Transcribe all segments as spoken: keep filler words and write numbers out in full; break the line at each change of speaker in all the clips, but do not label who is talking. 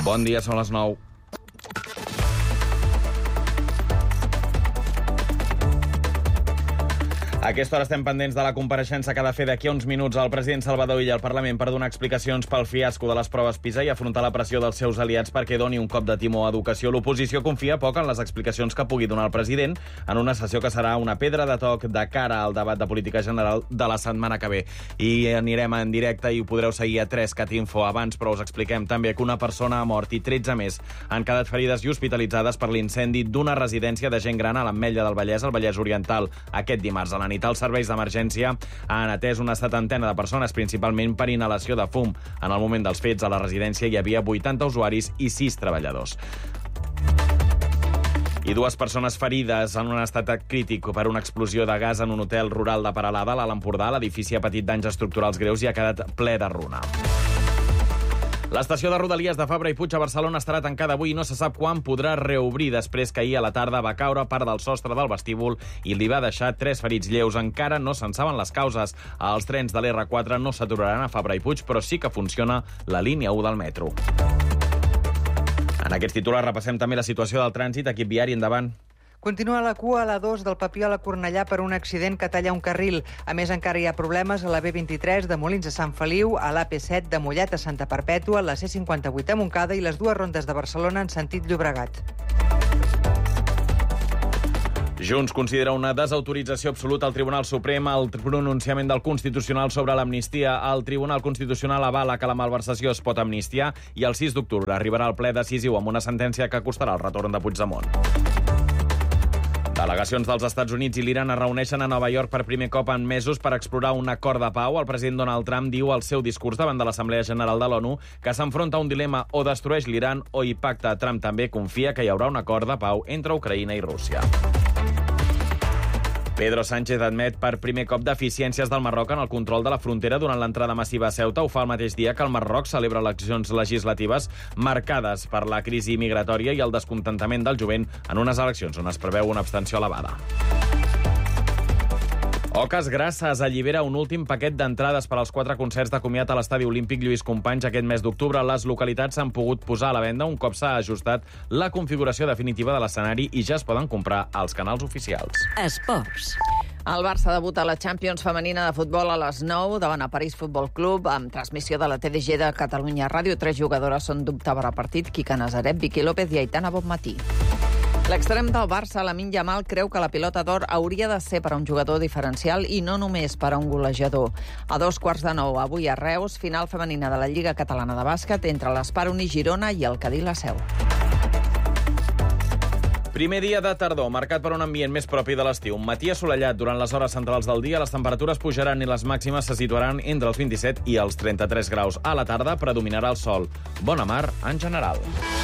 Bon dia, són les nou. A aquesta hora estem pendents de la compareixença que ha de fer d'aquí a uns minuts el president Salvador Illa al Parlament per donar explicacions pel fiasco de les proves PISA i afrontar la pressió dels seus aliats perquè doni un cop de timó a Educació. L'oposició confia poc en les explicacions que pugui donar el president en una sessió que serà una pedra de toc de cara al debat de política general de la setmana que ve. I anirem en directe i ho podreu seguir a tres cat info. Abans, però us expliquem també que una persona ha mort i tretze més han quedat ferides i hospitalitzades per l'incendi d'una residència de gent gran a l'Ametlla del Vallès, al Vallès Oriental, aquest dimarts a la nit. Els serveis d'emergència han atès una setantena de persones, principalment per inhalació de fum. En el moment dels fets, a la residència hi havia vuitanta usuaris i sis treballadors. I dues persones ferides en un estat crític per una explosió de gas en un hotel rural de Peralada, a l'Alt Empordà. L'edifici ha patit danys estructurals greus i ha quedat ple de runa. L'estació de Rodalies de Fabra i Puig a Barcelona estarà tancada avui i no se sap quan podrà reobrir després que ahir a la tarda va caure part del sostre del vestíbul i li va deixar tres ferits lleus. Encara no se'n saben les causes. Els trens de l'erre quatre no s'aturaran a Fabra i Puig, però sí que funciona la línia u del metro. En aquests titulars repassem també la situació del trànsit. Equip viari, endavant.
Continua la cua a la dos del Papiol a Cornellà per un accident que talla un carril. A més, encara hi ha problemes a la be vint-i-tres de Molins a Sant Feliu, a l'A P set de Mollet a Santa Perpètua, la ce cinquanta-vuit a Montcada i les dues rondes de Barcelona en sentit Llobregat.
Junts considera una desautorització absoluta al Tribunal Suprem al pronunciament del Constitucional sobre l'amnistia. El Tribunal Constitucional avala que la malversació es pot amnistiar i el sis d'octubre arribarà al ple decisiu amb una sentència que costarà el retorn de Puigdemont. Delegacions dels Estats Units i l'Iran es reuneixen a Nova York per primer cop en mesos per explorar un acord de pau. El president Donald Trump diu al seu discurs davant de l'Assemblea General de l'ONU que s'enfronta a un dilema: o destrueix l'Iran o hi pacta. Trump també confia que hi haurà un acord de pau entre Ucraïna i Rússia. Pedro Sánchez admet per primer cop deficiències del Marroc en el control de la frontera durant l'entrada massiva a Ceuta. Ho fa el mateix dia que el Marroc celebra eleccions legislatives marcades per la crisi migratòria i el descontentament del jovent en unes eleccions on es preveu una abstenció elevada. Oques Grasses allibera un últim paquet d'entrades per als quatre concerts de comiat a l'Estadi Olímpic Lluís Companys aquest mes d'octubre. Les localitats s'han pogut posar a la venda un cop s'ha ajustat la configuració definitiva de l'escenari i ja es poden comprar als canals oficials.
Esports. El Barça debuta a la Champions femenina de futbol a les nou davant a París Futbol Club amb transmissió de la T D G de Catalunya Ràdio. Tres jugadores són dubte per a partit: Quique Nazaret, Vicky López i Aitana Bonmatí. L'extrem del Barça, Lamine Yamal, creu que la pilota d'or hauria de ser per a un jugador diferencial i no només per a un golejador. A dos quarts de nou, avui a Reus, final femenina de la Lliga Catalana de Bàsquet entre l'Esparuni Girona i el Cadí La Seu.
Primer dia de tardor, marcat per un ambient més propi de l'estiu. Un matí assolellat durant les hores centrals del dia, les temperatures pujaran i les màximes se situaran entre els vint-i-set i els trenta-tres graus. A la tarda predominarà el sol. Bona mar en general.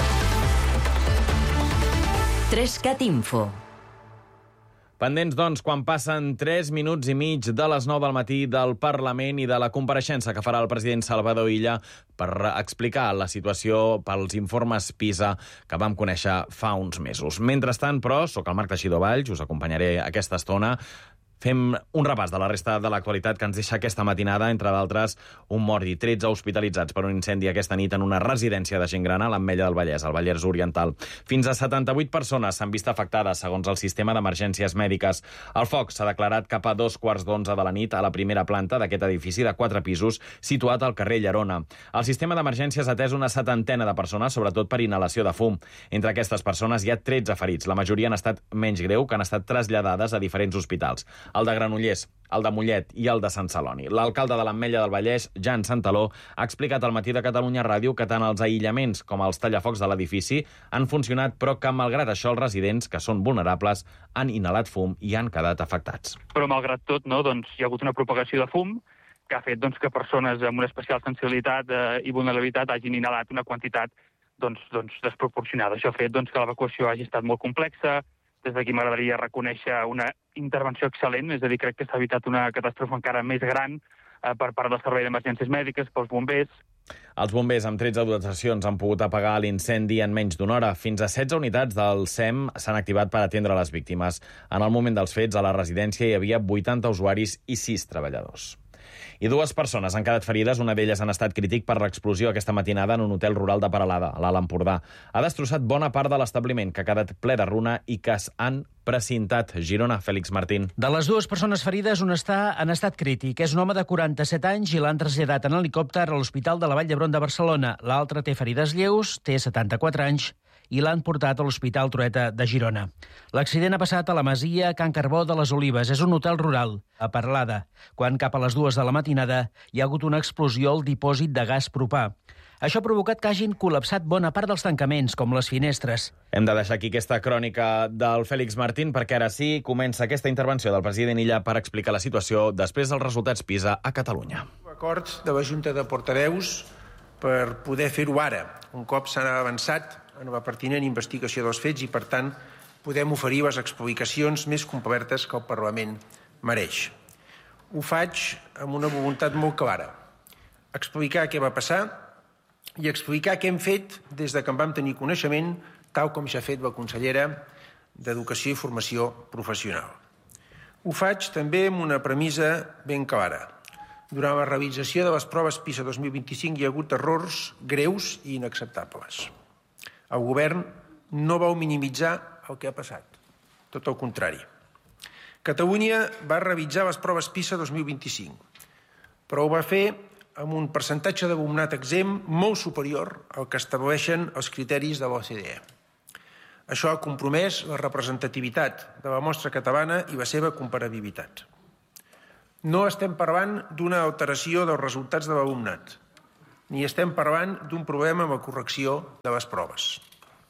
tres cat info.
Pendents, doncs, quan passen tres minuts i mig de les nou del matí del Parlament i de la compareixença que farà el president Salvador Illa per explicar la situació pels informes PISA que vam conèixer fa uns mesos. Mentrestant, però, sóc el Marc Teixidor Valls, us acompanyaré aquesta estona. Fem un repàs de la resta de l'actualitat que ens deixa aquesta matinada, entre d'altres, un mort i tretze hospitalitzats per un incendi aquesta nit en una residència de gent gran a l'Ametlla del Vallès, al Vallès Oriental. Fins a setanta-vuit persones s'han vist afectades, segons el sistema d'emergències mèdiques. El foc s'ha declarat cap a dos quarts d'onze de la nit a la primera planta d'aquest edifici de quatre pisos situat al carrer Llerona. El sistema d'emergències ha atès una setantena de persones, sobretot per inhalació de fum. Entre aquestes persones hi ha tretze ferits. La majoria han estat menys greu, que han estat traslladades a diferents hospitals. El de Granollers, el de Mollet i el de Sant Celoni. L'alcalde de l'Ametlla del Vallès, Jan Santaló, ha explicat al matí de Catalunya Ràdio que tant els aïllaments com els tallafocs de l'edifici han funcionat, però que, malgrat això, els residents, que són vulnerables, han inhalat fum i han quedat afectats.
Però, malgrat tot, no, doncs, hi ha hagut una propagació de fum que ha fet doncs, que persones amb una especial sensibilitat eh, i vulnerabilitat hagin inhalat una quantitat doncs, doncs, desproporcionada. Això ha fet doncs, que l'evacuació hagi estat molt complexa. Des d'aquí m'agradaria reconèixer una intervenció excel·lent, és a dir, crec que s'ha evitat una catàstrofe encara més gran eh, per part del Servei d'Emergències Mèdiques, pels bombers.
Els bombers amb tretze dotacions han pogut apagar l'incendi en menys d'una hora. Fins a setze unitats del S E M s'han activat per atendre les víctimes. En el moment dels fets, a la residència hi havia vuitanta usuaris i sis treballadors. I dues persones han quedat ferides, una d'elles en estat crític per l'explosió aquesta matinada en un hotel rural de Peralada, a l'Alt Empordà. Ha destrossat bona part de l'establiment, que ha quedat ple de runa i que s'han precintat. Girona, Fèlix Martín.
De les dues persones ferides, un està en estat crític. És un home de quaranta-set anys i l'han traslladat en helicòpter a l'Hospital de la Vall d'Hebron de Barcelona. L'altre té ferides lleus, té setanta-quatre anys i l'han portat a l'Hospital Trueta de Girona. L'accident ha passat a la masia Can Carbó de les Olives. És un hotel rural, a Peralada, quan cap a les dues de la matinada hi ha hagut una explosió al dipòsit de gas propà. Això ha provocat que hagin col·lapsat bona part dels tancaments, com les finestres.
Hem de deixar aquí aquesta crònica del Fèlix Martín, perquè ara sí comença aquesta intervenció del president Illa per explicar la situació després dels resultats PISA a Catalunya.
Acord de la Junta de Portaveus per poder fer-ho ara, un cop s'ha avançat en la pertinent investigació dels fets i, per tant, podem oferir les explicacions més complertes que el Parlament mereix. Ho faig amb una voluntat molt clara. Explicar què va passar i explicar què hem fet des de que en vam tenir coneixement, tal com ja ha fet la consellera d'Educació i Formació Professional. Ho faig també amb una premissa ben clara. Durant la realització de les proves PISA dos mil vint-i-cinc hi ha hagut errors greus i inacceptables. El govern no va minimitzar el que ha passat, tot el contrari. Catalunya va realitzar les proves PISA dos mil vint-i-cinc, però ho va fer amb un percentatge d'alumnat exempt molt superior al que estableixen els criteris de l'O C D E. Això ha compromès la representativitat de la mostra catalana i la seva comparabilitat. No estem parlant d'una alteració dels resultats de l'alumnat, ni estem parlant d'un problema amb la correcció de les proves.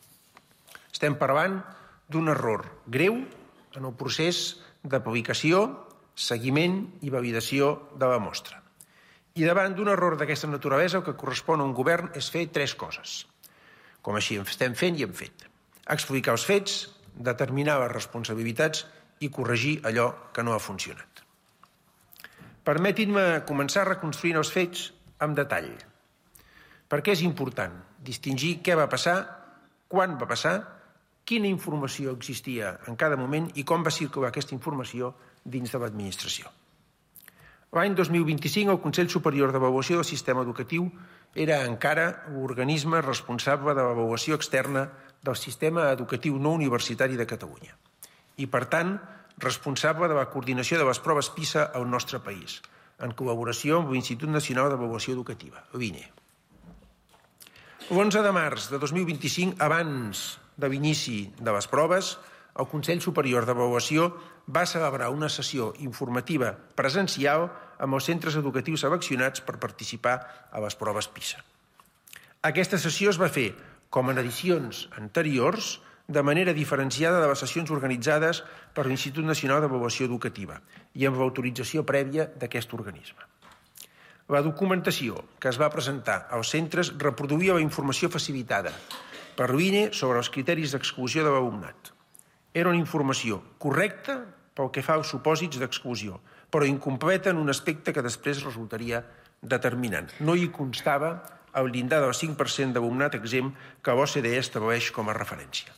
Estem parlant d'un error greu en el procés d'aplicació, seguiment i validació de la mostra. I davant d'un error d'aquesta naturalesa, el que correspon a un govern és fer tres coses, com així estem fent i hem fet. Explicar els fets, determinar les responsabilitats i corregir allò que no ha funcionat. Permetin-me començar reconstruint els fets amb detall, perquè és important distingir què va passar, quan va passar, quina informació existia en cada moment i com va circular aquesta informació dins de l'administració. L'any dos mil vint-i-cinc, el Consell Superior d'Avaluació del Sistema Educatiu era encara l'organisme responsable de l'avaluació externa del sistema educatiu no universitari de Catalunya i, per tant, responsable de la coordinació de les proves PISA al nostre país, en col·laboració amb l'Institut Nacional d'Avaluació Educativa, l'I N E. L'onze de març de dos mil vint-i-cinc, abans de l'inici de les proves, el Consell Superior d'Avaluació va celebrar una sessió informativa presencial amb els centres educatius seleccionats per participar a les proves PISA. Aquesta sessió es va fer, com en edicions anteriors, de manera diferenciada de les sessions organitzades per l'Institut Nacional d'Avaluació Educativa i amb l'autorització prèvia d'aquest organisme. La documentació que es va presentar als centres reproduïa la informació facilitada per l'I N E sobre els criteris d'exclusió de l'alumnat. Era una informació correcta pel que fa als supòsits d'exclusió, però incompleta en un aspecte que després resultaria determinant. No hi constava el llindar del cinc per cent d'alumnat exempt que l'O C D E estableix com a referència.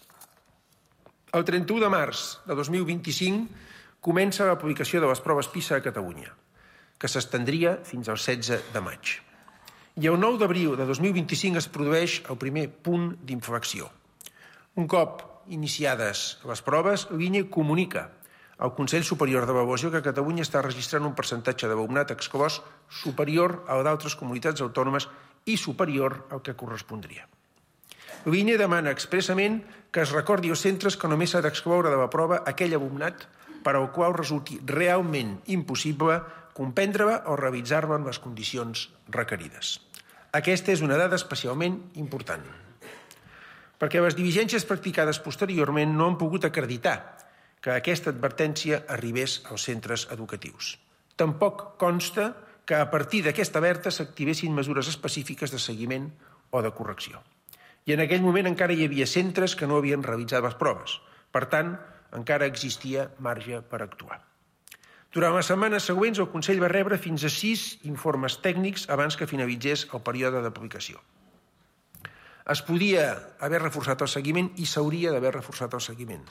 El trenta-u de març de dos mil vint-i-cinc comença l'aplicació de les proves PISA a Catalunya, que s'estendria fins al setze de maig. I el nou d'abril de dos mil vint-i-cinc es produeix el primer punt d'inflexió. Un cop iniciades les proves, l'I N E comunica al Consell Superior d'Avaluació que Catalunya està registrant un percentatge d'alumnat exclòs superior al d'altres comunitats autònomes i superior al que correspondria. L'I N E demana expressament que es recordi als centres que només s'ha d'excloure de la prova aquell alumnat per al qual resulti realment impossible comprendre-la o realitzar-la en les condicions requerides. Aquesta és una dada especialment important, perquè les diligències practicades posteriorment no han pogut acreditar que aquesta advertència arribés als centres educatius. Tampoc consta que a partir d'aquesta alerta s'activessin mesures específiques de seguiment o de correcció. I en aquell moment encara hi havia centres que no havien realitzat les proves. Per tant, encara existia marge per actuar. Durant les setmanes següents, el Consell va rebre fins a sis informes tècnics abans que finalitzés el període d'aplicació. Es podia haver reforçat el seguiment i s'hauria d'haver reforçat el seguiment.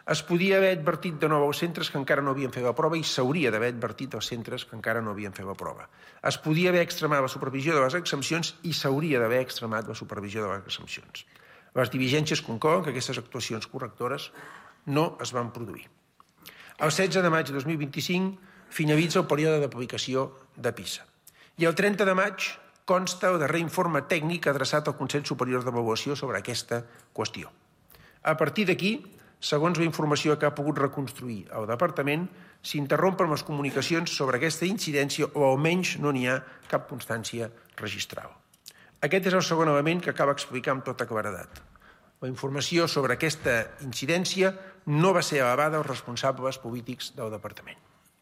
Es podia haver advertit de nou als centres que encara no havien fet la prova i s'hauria d'haver advertit als centres que encara no havien fet la prova. Es podia haver extremat la supervisió de les exempcions i s'hauria d'haver extremat la supervisió de les exempcions. Les diligències conclouen que aquestes actuacions correctores no es van produir. El setze de maig de dos mil vint-i-cinc finalitza el període d'aplicació de PISA. I el trenta de maig consta el darrer informe tècnic adreçat al Consell Superior d'Avaluació sobre aquesta qüestió. A partir d'aquí, segons la informació que ha pogut reconstruir el Departament, s'interrompen les comunicacions sobre aquesta incidència o almenys no n'hi ha cap constància registral. Aquest és el segon element que acaba explicar amb tota claredat. La informació sobre aquesta incidència no va ser elevada als responsables polítics del Departament.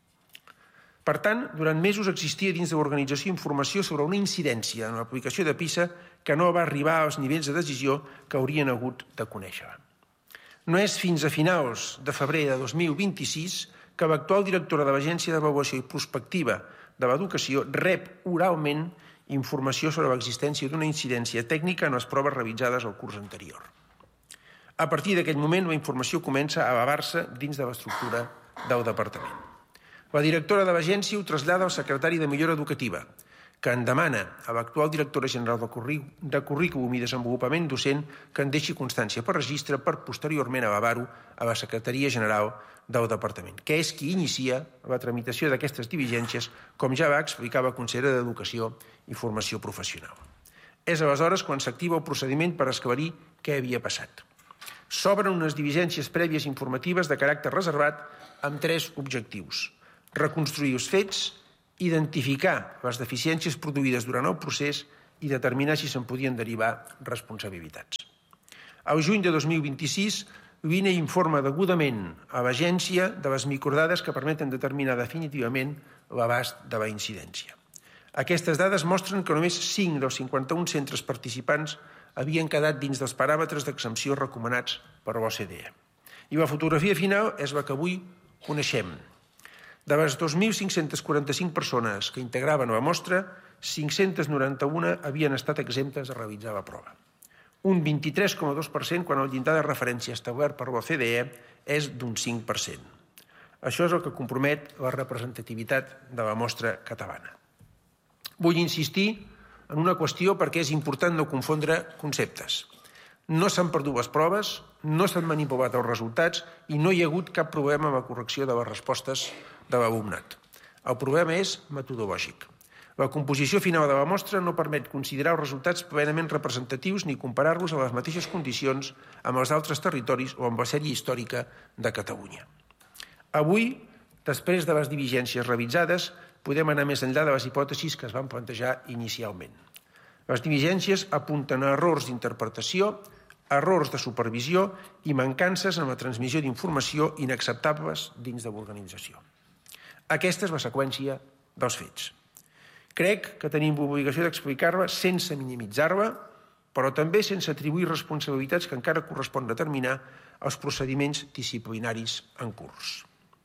Per tant, durant mesos existia dins de l'organització informació sobre una incidència en l'aplicació de PISA que no va arribar als nivells de decisió que haurien hagut de conèixer. No és fins a finals de febrer de dos mil vint-i-sis que l'actual directora de l'Agència d'Avaluació i Prospectiva de l'Educació rep oralment informació sobre l'existència d'una incidència tècnica en les proves realitzades al curs anterior. A partir d'aquell moment, la informació comença a elevar-se dins de l'estructura del Departament. La directora de l'agència ho trasllada al secretari de Millora Educativa, que en demana a l'actual directora general de Currículum i Desenvolupament Docent que en deixi constància per registre per posteriorment elevar-ho a la Secretaria General del Departament, que és qui inicia la tramitació d'aquestes diligències, com ja va explicar la consellera d'Educació i Formació Professional. És aleshores quan s'activa el procediment per esclarir què havia passat. S'obren unes diligències prèvies informatives de caràcter reservat amb tres objectius: reconstruir els fets, identificar les deficiències produïdes durant el procés i determinar si se'n podien derivar responsabilitats. Al juny de dos mil vint-i-sis, l'I N E informa degudament a l'agència de les microdades que permeten determinar definitivament l'abast de la incidència. Aquestes dades mostren que només cinc dels cinquanta-un centres participants havien quedat dins dels paràmetres d'exempció recomanats per l'O C D E. I la fotografia final és la que avui coneixem. De les dos mil cinc-cents quaranta-cinc persones que integraven la mostra, cinc-cents noranta-un havien estat exemptes de realitzar la prova. Un vint-i-tres coma dos per cent quan el llindar de referència establert per l'O C D E és d'un cinc per cent. Això és el que compromet la representativitat de la mostra catalana. Vull insistir en una qüestió perquè és important no confondre conceptes. No s'han perdut les proves, no s'han manipulat els resultats i no hi ha hagut cap problema amb la correcció de les respostes de l'alumnat. El problema és metodològic. La composició final de la mostra no permet considerar els resultats plenament representatius ni comparar-los a les mateixes condicions amb els altres territoris o amb la sèrie històrica de Catalunya. Avui, després de les diligències realitzades, podem anar més enllà de les hipòtesis que es van plantejar inicialment. Les diligències apunten a errors d'interpretació, errors de supervisió i mancances en la transmissió d'informació inacceptables dins de l'organització. Aquesta és la seqüència dels fets. Crec que tenim l'obligació d'explicar-la sense minimitzar-la, però també sense atribuir responsabilitats que encara correspon determinar els procediments disciplinaris en curs.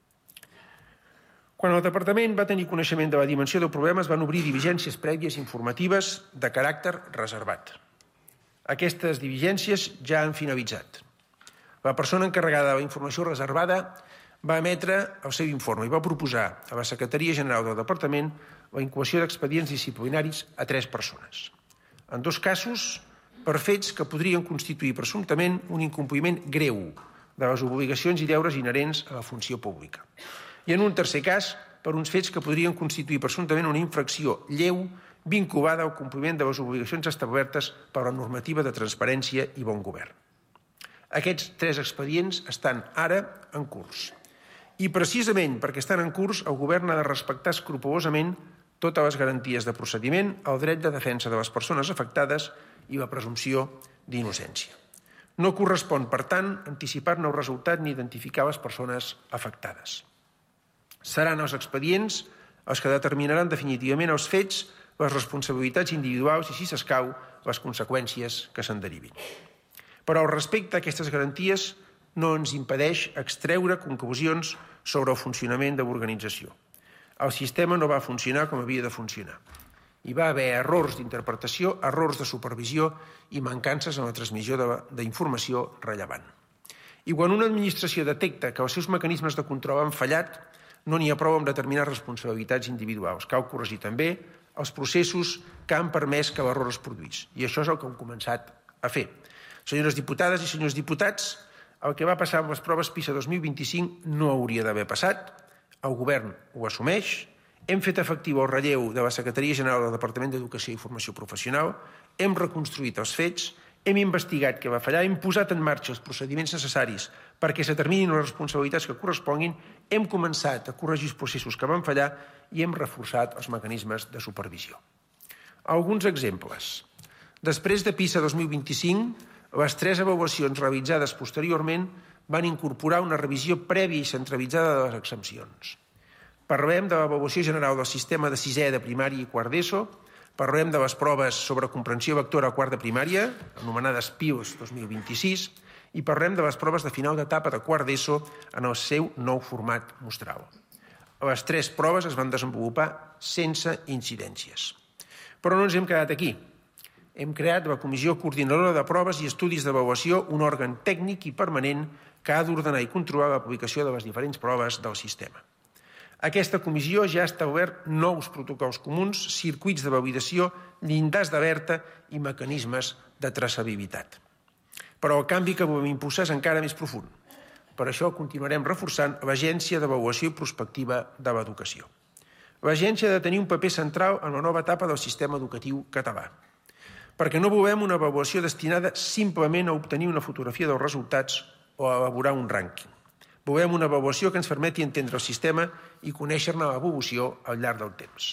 Quan el Departament va tenir coneixement de la dimensió del problema, es van obrir diligències prèvies informatives de caràcter reservat. Aquestes diligències ja han finalitzat. La persona encarregada de la informació reservada va emetre el seu informe i va proposar a la Secretaria General del Departament la incoació d'expedients disciplinaris a tres persones. En dos casos, per fets que podrien constituir presumptament un incompliment greu de les obligacions i deures inherents a la funció pública. I en un tercer cas, per uns fets que podrien constituir presumptament una infracció lleu vinculada al compliment de les obligacions establertes per la normativa de transparència i bon govern. Aquests tres expedients estan ara en curs. I precisament perquè estan en curs, el govern ha de respectar escrupolosament totes les garanties de procediment, el dret de defensa de les persones afectades i la presumpció d'innocència. No correspon, per tant, anticipar-ne el resultat ni identificar les persones afectades. Seran els expedients els que determinaran definitivament els fets, les responsabilitats individuals i, si s'escau, les conseqüències que se'n derivin. Però el respecte a aquestes garanties no ens impedeix extreure conclusions sobre el funcionament de l'organització. El sistema no va funcionar com havia de funcionar. Hi va haver errors d'interpretació, errors de supervisió i mancances en la transmissió d'informació rellevant. I quan una administració detecta que els seus mecanismes de control han fallat, no n'hi ha prou amb determinar responsabilitats individuals. Cal corregir també els processos que han permès que l'error es produís. I això és el que hem començat a fer. Senyores diputades i senyors diputats, el que va passar amb les proves PISA dos mil vint-i-cinc no hauria d'haver passat. El govern ho assumeix. Hem fet efectiu el relleu de la Secretaria General del Departament d'Educació i Formació Professional. Hem reconstruït els fets. Hem investigat què va fallar, hem posat en marxa els procediments necessaris perquè s'determinin les responsabilitats que corresponguin, hem començat a corregir els processos que van fallar i hem reforçat els mecanismes de supervisió. Alguns exemples. Després de PISA dos mil vint-i-cinc, les tres avaluacions realitzades posteriorment van incorporar una revisió prèvia i centralitzada de les exempcions. Parlem de l'avaluació general del sistema de sisè de primària i quart d'ESO, parlem de les proves sobre comprensió lectora a quart de primària, anomenades P I O S dos mil vint-i-sis, i parlem de les proves de final d'etapa de quart d'ESO en el seu nou format mostral. Les tres proves es van desenvolupar sense incidències. Però no ens hem quedat aquí. Hem creat la Comissió Coordinadora de Proves i Estudis d'Avaluació, un òrgan tècnic i permanent que ha d'ordenar i controlar l'aplicació de les diferents proves del sistema. Aquesta comissió ja ha establert nous protocols comuns, circuits de validació, llindars d'alerta i mecanismes de traçabilitat. Però el canvi que volem impulsar és encara més profund. Per això continuarem reforçant l'Agència d'Avaluació i Prospectiva de l'Educació. L'agència ha de tenir un paper central en la nova etapa del sistema educatiu català, perquè no volem una avaluació destinada simplement a obtenir una fotografia dels resultats o a elaborar un rànquing. Volem una avaluació que ens permeti entendre el sistema i conèixer-ne l'evolució al llarg del temps.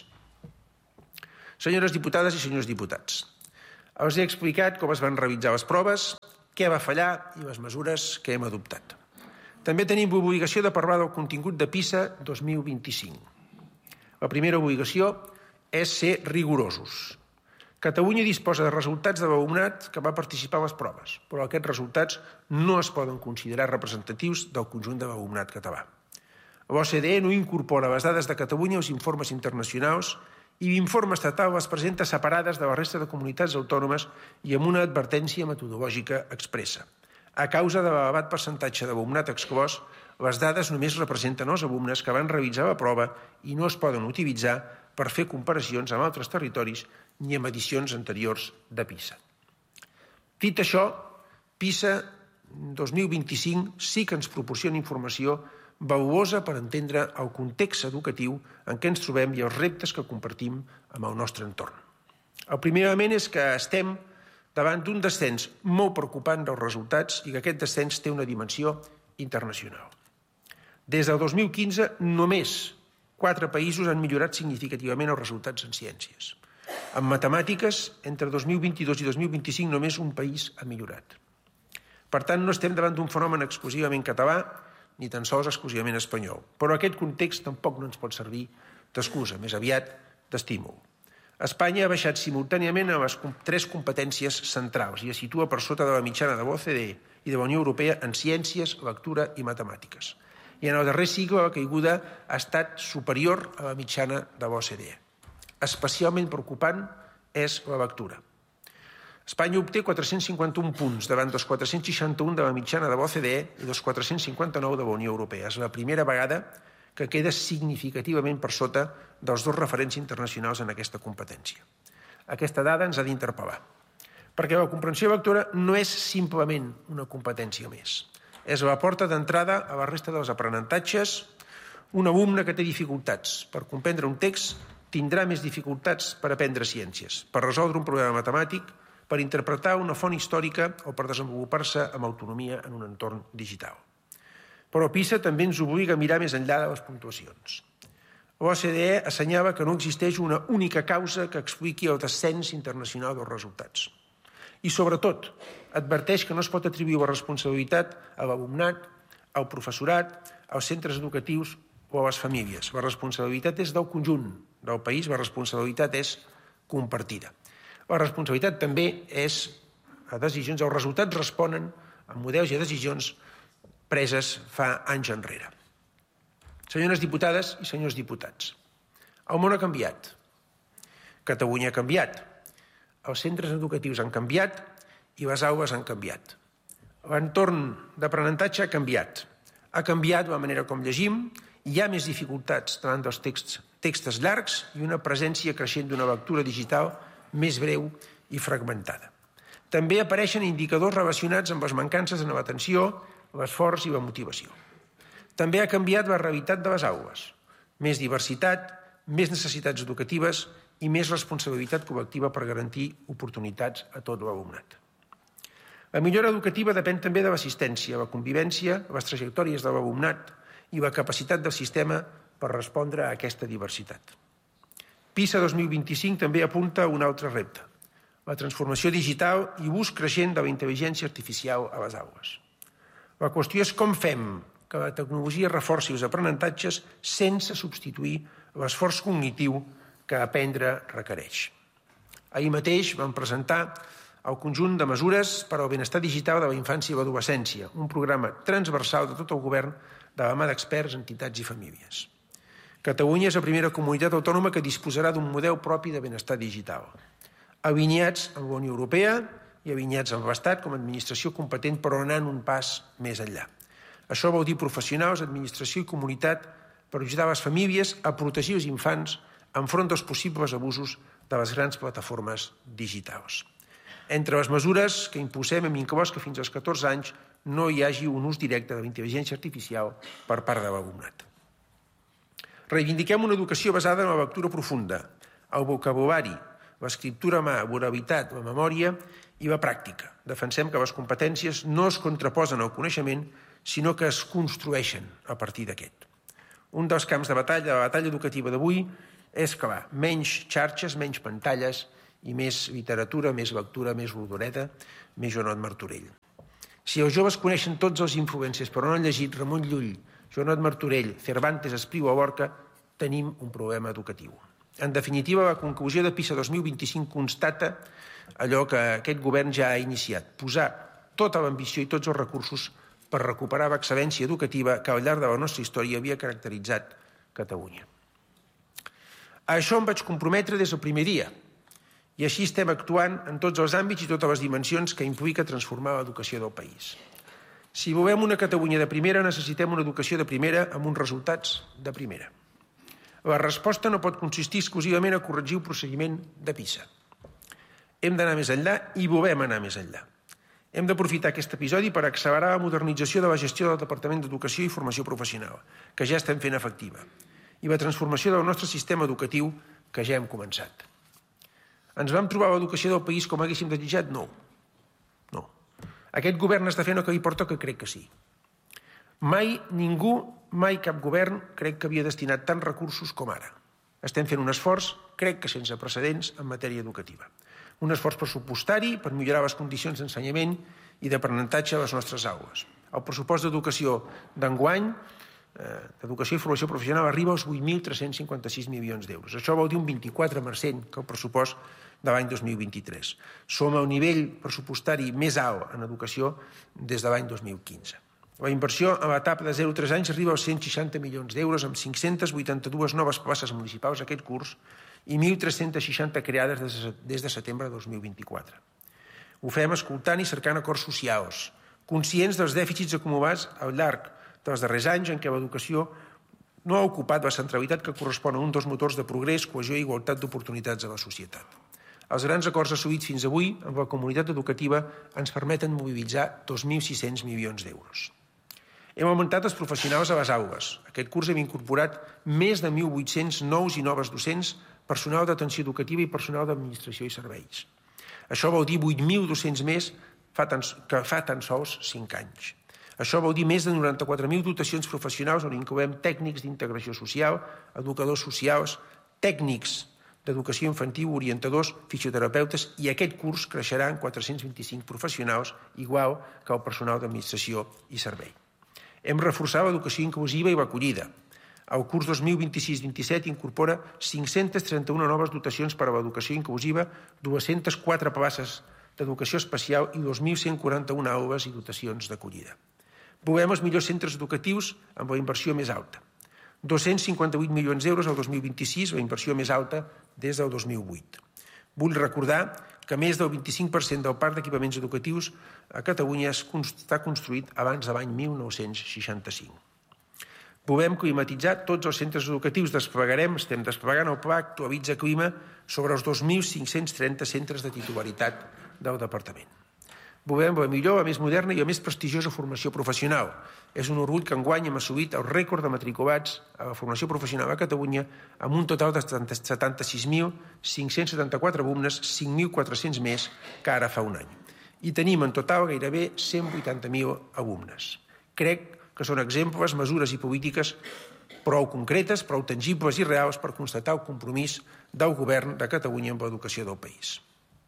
Senyores diputades i senyors diputats, els he explicat com es van realitzar les proves, què va fallar i les mesures que hem adoptat. També tenim l'obligació de parlar del contingut de PISA dos mil vint-i-cinc. La primera obligació és ser rigorosos. Catalunya disposa de resultats de l'alumnat que va participar a les proves, però aquests resultats no es poden considerar representatius del conjunt de l'alumnat català. L'O C D E no incorpora les dades de Catalunya als informes internacionals i l'informe estatal les presenta separades de la resta de comunitats autònomes i amb una advertència metodològica expressa. A causa de l'elevat percentatge d'alumnat exclòs, les dades només representen els alumnes que van realitzar la prova i no es poden utilitzar per fer comparacions amb altres territoris ni amb edicions anteriors de PISA. Dit això, PISA dos mil vint-i-cinc sí que ens proporciona informació valuosa per entendre el context educatiu en què ens trobem i els reptes que compartim amb el nostre entorn. El primer element és que estem davant d'un descens molt preocupant dels resultats i que aquest descens té una dimensió internacional. Des del dos mil quinze, només quatre països han millorat significativament els resultats en ciències. En matemàtiques, entre dos mil vint-i-dos i dos mil vint-i-cinc, només un país ha millorat. Per tant, no estem davant d'un fenomen exclusivament català, ni tan sols exclusivament espanyol. Però aquest context tampoc no ens pot servir d'excusa, més aviat d'estímul. Espanya ha baixat simultàniament a les tres competències centrals i es situa per sota de la mitjana de l'O C D E i de la Unió Europea en ciències, lectura i matemàtiques. I en el darrer cicle la caiguda ha estat superior a la mitjana de l'O C D E. Especialment preocupant és la lectura. Espanya obté quatre-cents cinquanta-un punts davant dels quatre-cents seixanta-un de la mitjana de l'O C D E i dels quatre-cents cinquanta-nou de la Unió Europea. És la primera vegada que queda significativament per sota dels dos referents internacionals en aquesta competència. Aquesta dada ens ha d'interpel·lar, perquè la comprensió lectora no és simplement una competència més. És la porta d'entrada a la resta dels aprenentatges. Un alumne que té dificultats per comprendre un text tindrà més dificultats per aprendre ciències, per resoldre un problema matemàtic, per interpretar una font històrica o per desenvolupar-se amb autonomia en un entorn digital. Però PISA també ens obliga a mirar més enllà de les puntuacions. L'O C D E assenyala que no existeix una única causa que expliqui el descens internacional dels resultats. I, sobretot, adverteix que no es pot atribuir la responsabilitat a l'alumnat, al professorat, als centres educatius o a les famílies. La responsabilitat és del conjunt del país, la responsabilitat és compartida. La responsabilitat també és a decisions, els resultats responen a models i a decisions preses fa anys enrere. Senyores diputades i senyors diputats, el món ha canviat. Catalunya ha canviat. Els centres educatius han canviat i les aules han canviat. L'entorn d'aprenentatge ha canviat. Ha canviat la manera com llegim, hi ha més dificultats davant dels texts, textos llargs i una presència creixent d'una lectura digital més breu i fragmentada. També apareixen indicadors relacionats amb les mancances en l'atenció, l'esforç i la motivació. També ha canviat la realitat de les aules. Més diversitat, més necessitats educatives i més responsabilitat col·lectiva per garantir oportunitats a tot l'alumnat. La millora educativa depèn també de l'assistència, la convivència, les trajectòries de l'alumnat i la capacitat del sistema per respondre a aquesta diversitat. PISA dos mil vint-i-cinc també apunta a un altre repte, la transformació digital i ús creixent de la intel·ligència artificial a les aules. La qüestió és com fem que la tecnologia reforci els aprenentatges sense substituir l'esforç cognitiu que aprendre requereix. Ahir mateix vam presentar el conjunt de mesures per al benestar digital de la infància i l'adolescència, un programa transversal de tot el govern de la mà d'experts, entitats i famílies. Catalunya és la primera comunitat autònoma que disposarà d'un model propi de benestar digital, alineats amb la Unió Europea i alineats amb l'Estat com a administració competent, però anant un pas més enllà. Això vol dir professionals, administració i comunitat per ajudar les famílies a protegir els infants enfront dels possibles abusos de les grans plataformes digitals. Entre les mesures que impulsem hem inclòs que fins als catorze anys no hi hagi un ús directe de la intel·ligència artificial per part de l'alumnat. Reivindiquem una educació basada en la lectura profunda, el vocabulari, l'escriptura a mà, l'oralitat, la memòria i la pràctica. Defensem que les competències no es contraposen al coneixement, sinó que es construeixen a partir d'aquest. Un dels camps de batalla, la batalla educativa d'avui, és clar, menys xarxes, menys pantalles i més literatura, més lectura, més Rodoreda, més Joanot Martorell. Si els joves coneixen tots els influencers però no han llegit Ramon Llull, Joanot Martorell, Cervantes, Espriu o Lorca, tenim un problema educatiu. En definitiva, la conclusió de PISA dos mil vint-i-cinc constata allò que aquest govern ja ha iniciat, posar tota l'ambició i tots els recursos per recuperar l'excel·lència educativa que al llarg de la nostra història havia caracteritzat Catalunya. A això em vaig comprometre des del primer dia i així estem actuant en tots els àmbits i totes les dimensions que implica transformar l'educació del país. Si volem una Catalunya de primera, necessitem una educació de primera amb uns resultats de primera. La resposta no pot consistir exclusivament a corregir el procediment de PISA. Hem d'anar més enllà i volem anar més enllà. Hem d'aprofitar aquest episodi per accelerar la modernització de la gestió del Departament d'Educació i Formació Professional, que ja estem fent efectiva, i la transformació del nostre sistema educatiu, que ja hem començat. Ens vam trobar l'educació del país com haguéssim desitjat? No. No. Aquest govern està fent el que li pertoca? Crec que sí. Mai ningú, mai cap govern, crec que havia destinat tants recursos com ara. Estem fent un esforç, crec que sense precedents, en matèria educativa. Un esforç pressupostari per millorar les condicions d'ensenyament i d'aprenentatge a les nostres aules. El pressupost d'educació d'enguany, d'Educació i Formació Professional, arriba als vuit mil tres-cents cinquanta-sis milions d'euros. Això vol dir un vint-i-quatre per cent que el pressupost de l'any dos mil vint-i-tres. Som al nivell pressupostari més alt en educació des de l'any dos mil quinze. La inversió a l'etapa de zero a tres anys arriba als cent seixanta milions d'euros amb cinc-cents vuitanta-dues noves places municipals aquest curs i mil tres-cents seixanta creades des de setembre de dos mil vint-i-quatre. Ho fem escoltant i cercant acords socials, conscients dels dèficits acumulats al llarg dels darrers anys en què l'educació no ha ocupat la centralitat que correspon a un dels motors de progrés, cohesió i igualtat d'oportunitats a la societat. Els grans acords assolits fins avui amb la comunitat educativa ens permeten mobilitzar dos mil sis-cents milions d'euros. Hem augmentat els professionals a les aules. Aquest curs hem incorporat més de mil vuit-cents nous i noves docents, personal d'atenció educativa i personal d'administració i serveis. Això vol dir vuit mil docents més que fa tan sols cinc anys. Això vol dir més de noranta-quatre mil dotacions professionals on incloem tècnics d'integració social, educadors socials, tècnics d'educació infantil, orientadors, fisioterapeutes, i aquest curs creixerà en quatre-cents vint-i-cinc professionals, igual que el personal d'administració i servei. Hem reforçat l'educació inclusiva i l'acollida. El curs dos mil vint-i-sis vint-i-set incorpora cinc-cents trenta-una noves dotacions per a l'educació inclusiva, dues-centes quatre places d'educació especial i dos mil cent quaranta-una aules i dotacions d'acollida. Volem els millors centres educatius amb la inversió més alta. dos-cents cinquanta-vuit milions d'euros el dos mil vint-i-sis, la inversió més alta des del dos mil vuit. Vull recordar que més del vint-i-cinc per cent del parc d'equipaments educatius a Catalunya està construït abans de l'any mil nou-cents seixanta-cinc. Volem climatitzar tots els centres educatius. Desplegarem, estem desplegant el Pla Actualitza Clima sobre els dos mil cinc-cents trenta centres de titularitat del Departament. Volem la millor, la més moderna i la més prestigiosa formació professional. És un orgull que enguany hem assolit el rècord de matriculats a la formació professional a Catalunya amb un total de setanta-sis mil cinc-cents setanta-quatre alumnes, cinc mil quatre-cents més que ara fa un any. I tenim en total gairebé cent vuitanta mil alumnes. Crec que són exemples, mesures i polítiques prou concretes, prou tangibles i reals per constatar el compromís del govern de Catalunya amb l'educació del país.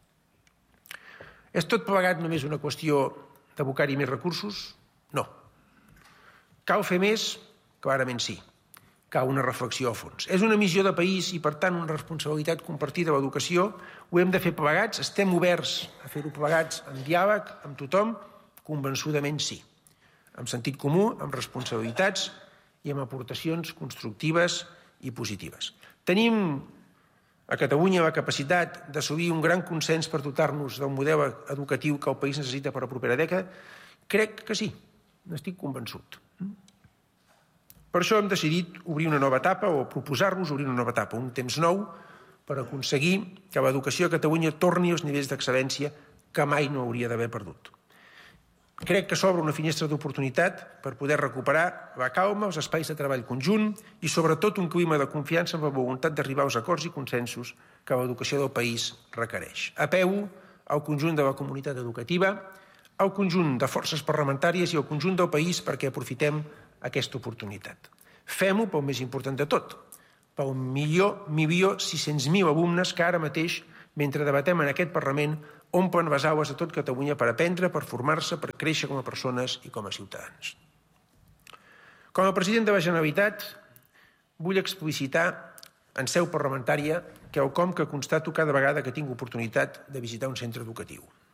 És tot plegat només una qüestió d'abocar-hi més recursos? No. Cal fer més? Clarament sí. Cal una reflexió a fons. És una missió de país i, per tant, una responsabilitat compartida de l'educació. Ho hem de fer plegats, estem oberts a fer-ho plegats amb diàleg, amb tothom? Convençudament sí. Amb sentit comú, amb responsabilitats i amb aportacions constructives i positives. Tenim a Catalunya la capacitat d'assolir un gran consens per dotar-nos del model educatiu que el país necessita per a la propera dècada? Crec que sí, n'estic convençut. Per això hem decidit obrir una nova etapa o proposar-nos obrir una nova etapa, un temps nou per aconseguir que l'educació a Catalunya torni als nivells d'excel·lència que mai no hauria d'haver perdut. Crec que s'obre una finestra d'oportunitat per poder recuperar la calma, els espais de treball conjunt i, sobretot, un clima de confiança amb la voluntat d'arribar als acords i consensos que l'educació del país requereix. Apel·lo al conjunt de la comunitat educativa, al conjunt de forces parlamentàries i al conjunt del país perquè aprofitem aquesta oportunitat. Fem-ho pel més important de tot, pel milió, milió sis-cents mil alumnes que ara mateix, mentre debatem en aquest Parlament, omplen les aules de tot Catalunya per aprendre, per formar-se, per créixer com a persones i com a ciutadans. Com a president de la Generalitat, vull explicitar en seu parlamentària quelcom que constato cada vegada que tinc oportunitat de visitar un centre educatiu.